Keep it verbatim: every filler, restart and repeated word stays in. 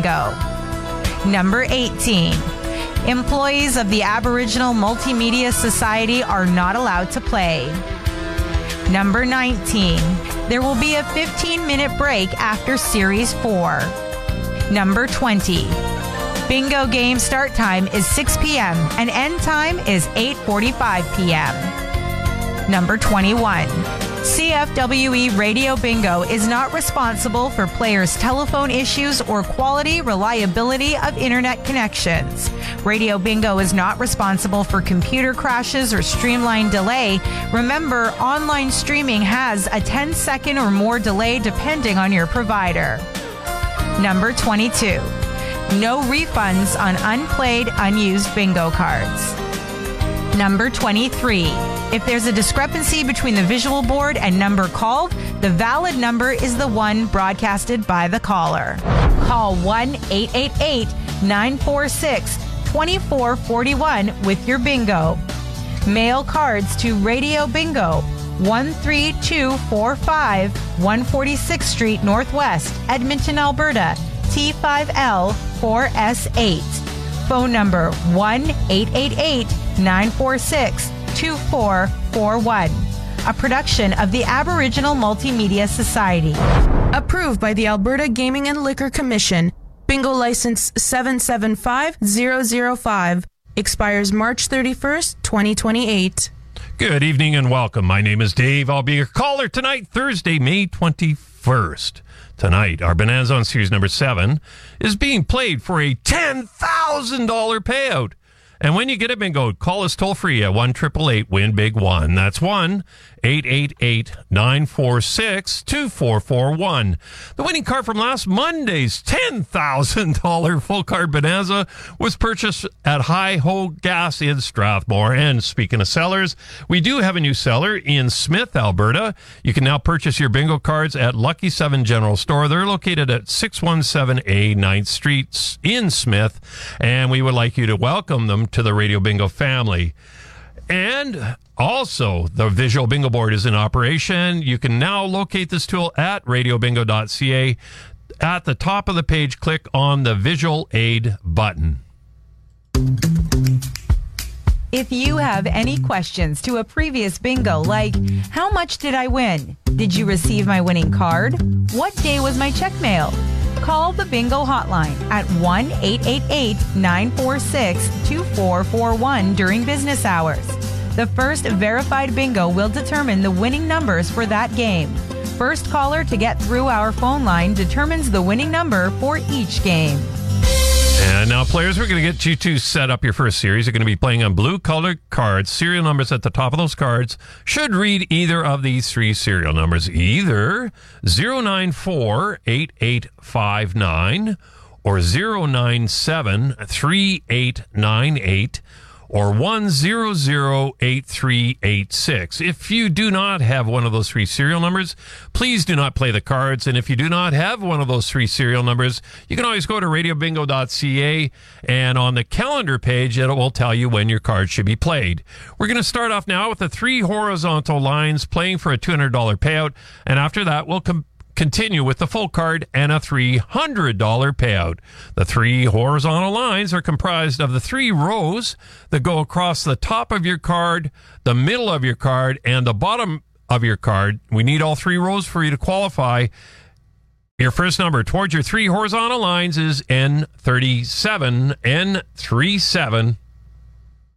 Bingo. Number eighteen. Employees of the Aboriginal Multimedia Society are not allowed to play. Number nineteen. There will be a fifteen-minute break after Series four. Number twenty. Bingo game start time is six p.m. and end time is eight forty-five p.m. Number twenty-one. C F W E Radio Bingo is not responsible for players' telephone issues or quality, reliability of internet connections. Radio Bingo is not responsible for computer crashes or streamline delay. Remember, online streaming has a ten second or more delay depending on your provider. Number twenty-two. No refunds on unplayed, unused bingo cards. Number twenty-three. If there's a discrepancy between the visual board and number called, the valid number is the one broadcasted by the caller. Call one eight eight eight, nine four six, two four four one with your bingo. Mail cards to Radio Bingo, one three two four five, one forty-sixth Street Northwest, Edmonton, Alberta, T five L four S eight. Phone number one eight eight eight, nine four six, two four four one. A production of the Aboriginal Multimedia Society. Approved by the Alberta Gaming and Liquor Commission. Bingo license seven seven five zero zero five. Expires March thirty-first, twenty twenty-eight. Good evening and welcome. My name is Dave. I'll be your caller tonight, Thursday, May twenty-first. Tonight, our Bonanza on Series number seven is being played for a ten thousand dollars payout. And when you get a bingo, call us toll free at one eight eight eight, win big one. That's one eight eight eight, nine four six, two four four one. The winning card from last Monday's ten thousand dollars full card Bonanza was purchased at Hi Ho Gas in Strathmore. And speaking of sellers, we do have a new seller in Smith, Alberta. You can now purchase your bingo cards at Lucky seven General Store. They're located at six one seven A ninth Street in Smith. And we would like you to welcome them to the Radio Bingo family. And also, the visual bingo board is in operation. You can now locate this tool at radio bingo dot c a. At the top of the page, click on the visual aid button. If you have any questions to a previous bingo, like, how much did I win? Did you receive my winning card? What day was my check mailed? Call the bingo hotline at one eight eight eight, nine four six, two four four one during business hours. The first verified bingo will determine the winning numbers for that game. First caller to get through our phone line determines the winning number for each game. And now, players, we're going to get you to set up your first series. You're going to be playing on blue-colored cards. Serial numbers at the top of those cards should read either of these three serial numbers, either zero nine four eight eight five nine or zero nine seven three eight nine eight or one zero zero eight three eight six. If you do not have one of those three serial numbers, please do not play the cards. And if you do not have one of those three serial numbers, you can always go to radio bingo dot c a, and on the calendar page, it will tell you when your card should be played. We're going to start off now with the three horizontal lines playing for a two hundred dollars payout, and after that, we'll come continue with the full card and a three hundred dollars payout. The three horizontal lines are comprised of the three rows that go across the top of your card, the middle of your card, and the bottom of your card. We need all three rows for you to qualify. Your first number towards your three horizontal lines is N thirty-seven. N thirty-seven.